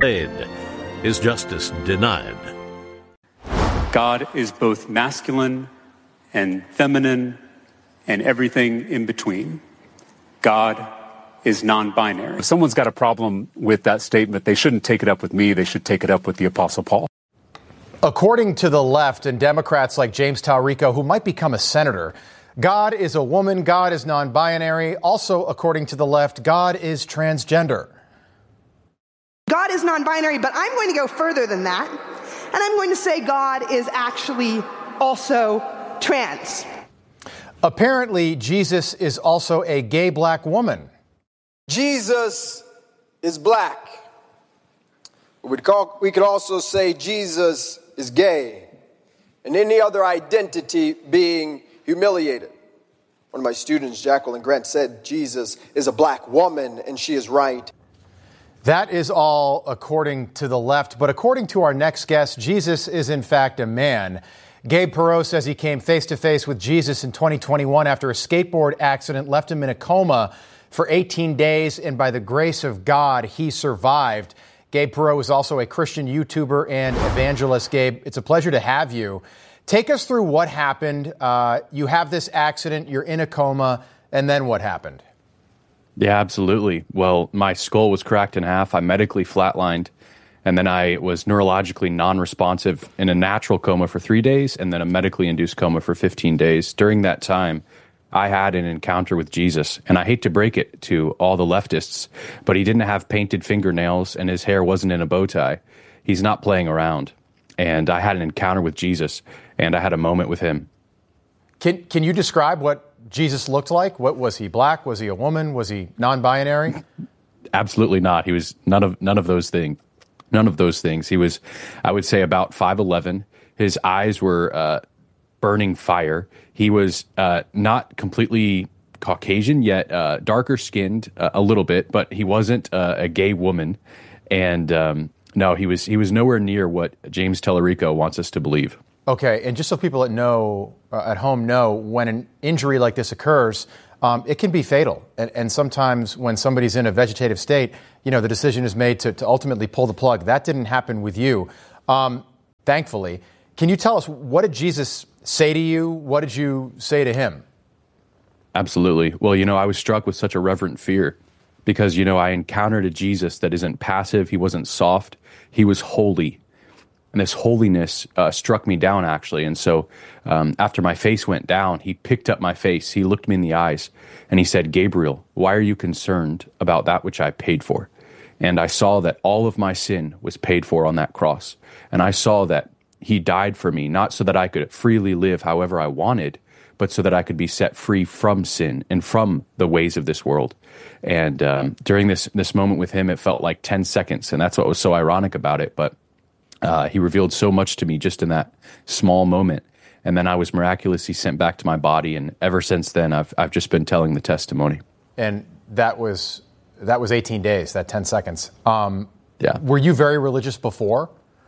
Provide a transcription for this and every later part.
His justice denied. God is both masculine and feminine and everything in between. God is non-binary. If someone's got a problem with that statement, they shouldn't take it up with me. They should take it up with the Apostle Paul. According to the left and Democrats like James Talrico, who might become a senator, God is a woman, God is non-binary. Also, according to the left, God is transgender. God is non-binary, but I'm going to go further than that, and I'm going to say God is actually also trans. Apparently, Jesus is also a gay black woman. Jesus is black. We could also say Jesus is gay, and any other identity being humiliated. One of my students, Jacqueline Grant, said Jesus is a black woman, and she is right. That is all according to the left, but according to our next guest, Jesus is in fact a man. Gabe Perreault says he came face-to-face with Jesus in 2021 after a skateboard accident left him in a coma for 18 days, and by the grace of God, he survived. Gabe Perreault is also a Christian YouTuber and evangelist. Gabe, it's a pleasure to have you. Take us through what happened. You have this accident, you're in a coma, and then what happened? Yeah, absolutely. Well, my skull was cracked in half. I medically flatlined, and then I was neurologically non-responsive in a natural coma for 3 days, and then a medically induced coma for 15 days. During that time, I had an encounter with Jesus, and I hate to break it to all the leftists, but he didn't have painted fingernails and his hair wasn't in a bow tie. He's not playing around. And I had an encounter with Jesus, and I had a moment with him. Can you describe what Jesus looked like? What was he, black? Was he a woman? Was he non-binary? Absolutely not. He was none of those things. None of those things. He was, I would say, about 5'11". His eyes were burning fire. He was not completely Caucasian, yet darker skinned a little bit, but he wasn't a gay woman. And no, he was nowhere near what James Talrico wants us to believe. Okay, and just so people at home know, when an injury like this occurs, it can be fatal. And sometimes when somebody's in a vegetative state, the decision is made to ultimately pull the plug. That didn't happen with you, thankfully. Can you tell us, what did Jesus say to you? What did you say to him? Absolutely. Well, I was struck with such a reverent fear because, I encountered a Jesus that isn't passive. He wasn't soft. He was holy. And this holiness struck me down, actually. And so after my face went down, he picked up my face. He looked me in the eyes and he said, "Gabriel, why are you concerned about that which I paid for?" And I saw that all of my sin was paid for on that cross. And I saw that he died for me, not so that I could freely live however I wanted, but so that I could be set free from sin and from the ways of this world. And during this moment with him, it felt like 10 seconds. And that's what was so ironic about it. But he revealed so much to me just in that small moment. And then I was miraculously sent back to my body. And ever since then, I've just been telling the testimony. And that was 18 days, that 10 seconds. Yeah. Were you very religious before?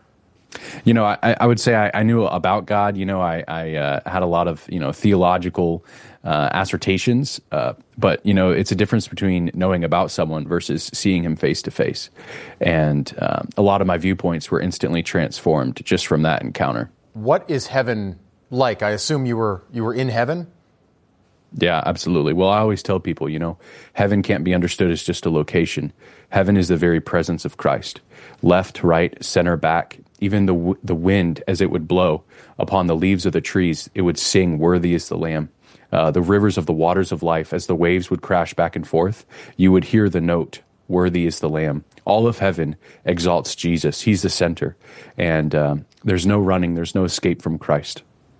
I would say I knew about God. I had a lot of, theological assertions. But, it's a difference between knowing about someone versus seeing him face to face. And a lot of my viewpoints were instantly transformed just from that encounter. What is heaven like? I assume you were in heaven? Yeah, absolutely. Well, I always tell people, heaven can't be understood as just a location. Heaven is the very presence of Christ. Left, right, center, back. Even the wind, as it would blow upon the leaves of the trees, it would sing, "Worthy is the Lamb." The rivers of the waters of life, as the waves would crash back and forth, you would hear the note, "Worthy is the Lamb." All of heaven exalts Jesus. He's the center. And there's no running, there's no escape from Christ.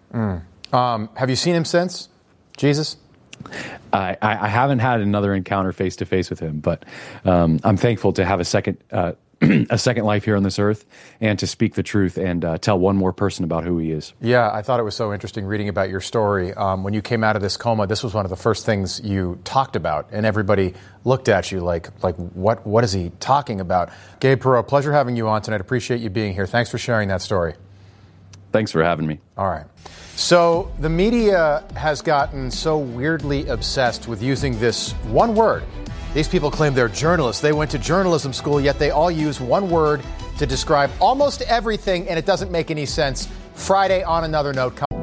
Have you seen him since, Jesus? I haven't had another encounter face-to-face with him, but I'm thankful to have a second life here on this earth and to speak the truth and tell one more person about who he is. Yeah, I thought it was so interesting reading about your story. When you came out of this coma, this was one of the first things you talked about, and everybody looked at you like what is he talking about? Gabe Perreault, pleasure having you on tonight. Appreciate you being here. Thanks for sharing that story. Thanks for having me. All right. So the media has gotten so weirdly obsessed with using this one word, These people claim they're journalists. They went to journalism school, yet they all use one word to describe almost everything, and it doesn't make any sense. Friday on Another Note.